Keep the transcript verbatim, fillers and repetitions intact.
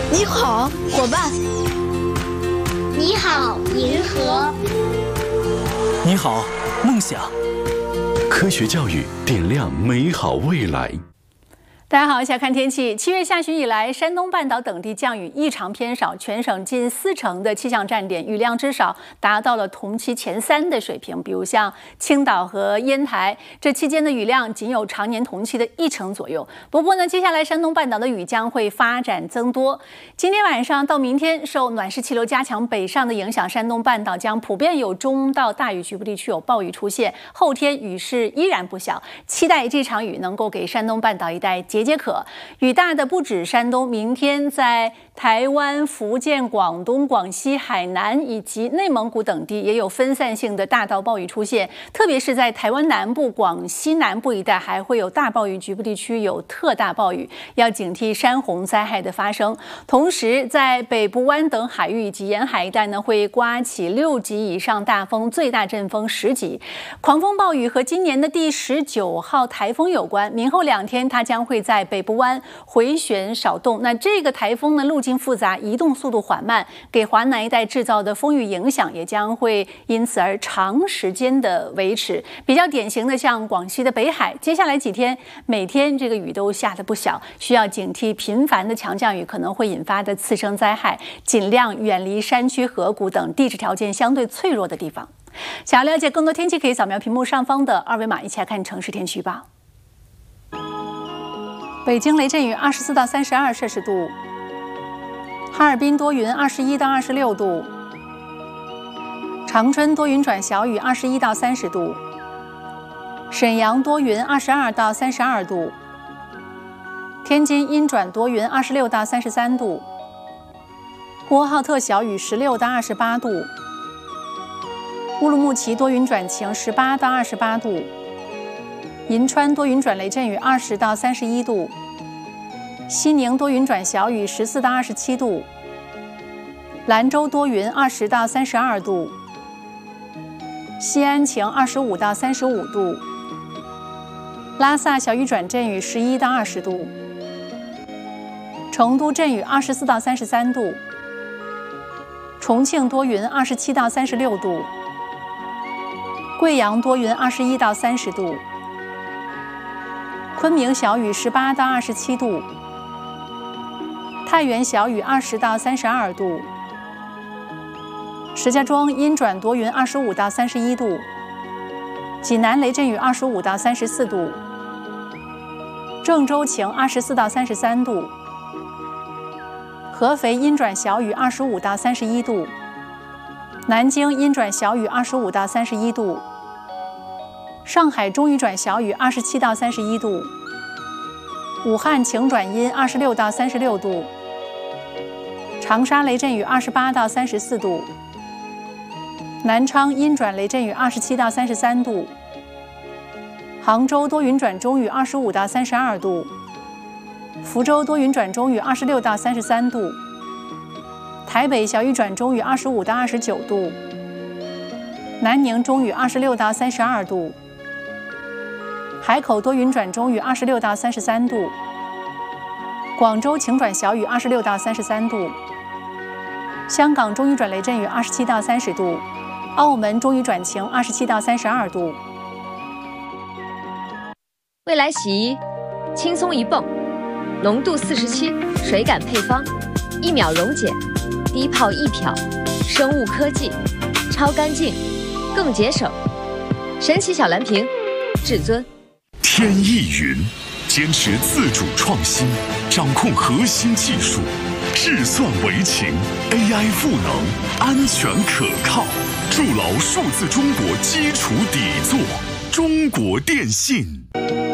你好，伙伴。 你好，银河。 你好，梦想。 科学教育点亮美好未来。 大家好，下看天气。七月下旬以来，山东半岛等地降雨异常偏少，全省近四成的气象站点雨量至少达到了同期前三的水平。比如像青岛和烟台，这期间的雨量仅有常年同期的一成左右。不过呢，接下来山东半岛的雨将会发展增多。今天晚上到明天，受暖湿气流加强北上的影响，山东半岛将普遍有中到大雨，局部地区有暴雨出现。后天雨势依然不小，期待这场雨能够给山东半岛一带解解渴。雨大的不止山东，明天在台湾、福建、广东、广西、海南以及内蒙古等地也有分散性的大到暴雨出现，特别是在台湾南部、广西南部一带还会有大暴雨，局部地区有特大暴雨，要警惕山洪灾害的发生。同时，在北部湾等海域以及沿海一带呢，会刮起六级以上大风，最大阵风十级。狂风暴雨和今年的第十九号台风有关，明后两天它将会在北部湾回旋少动。那这个台风呢，路径复杂，移动速度缓慢，给华南一带制造的风雨影响也将会因此而长时间的维持。比较典型的像广西的北海，接下来几天每天这个雨都下得不小，需要警惕频繁的强降雨可能会引发的次生灾害，尽量远离山区、河谷等地质条件相对脆弱的地方。想要了解更多天气，可以扫描屏幕上方的二维码，一起来看城市天气预报。北京雷阵雨二十四到三十二摄氏度，哈尔滨多云二十一到二十六度，长春多云转小雨二十一到三十度，沈阳多云二十二到三十二度，天津阴转多云二十六到三十三度，呼和浩特小雨十六到二十八度，乌鲁木齐多云转晴十八到二十八度，银川多云转雷阵雨二十到三十一度，西宁多云转小雨十四到二十七度，兰州多云二十到三十二度，西安晴二十五到三十五度，拉萨小雨转阵雨十一到二十度，成都阵雨二十四到三十三度，重庆多云二十七到三十六度，贵阳多云二十一到三十度，昆明小雨十八到二十七度，太原小雨二十到三十二度，石家庄阴转多云二十五到三十一度，济南雷阵雨二十五到三十四度，郑州晴二十四到三十三度，合肥阴转小雨二十五到三十一度，南京阴转小雨二十五到三十一度，上海中雨转小雨二十七到三十一度，武汉晴转阴二十六到三十六度，长沙雷阵雨二十八到三十四度，南昌阴转雷阵雨二十七到三十三度，杭州多云转中雨二十五到三十二度，福州多云转中雨二十六到三十三度，台北小雨转中雨二十五到二十九度，南宁中雨二十六到三十二度，海口多云转中雨二十六到三十三度，广州晴转小雨二十六到三十三度，香港中雨转雷阵雨二十七到三十度，澳门中雨转晴二十七到三十二度。 未来洗衣，轻松一泵，浓度四十七，水感配方，一秒溶解，低泡一漂，生物科技，超干净，更节省。神奇小蓝瓶，至尊。 天翼云坚持自主创新，掌控核心技术，智算为情 ，A I 赋能，安全可靠，筑牢数字中国基础底座。中国电信。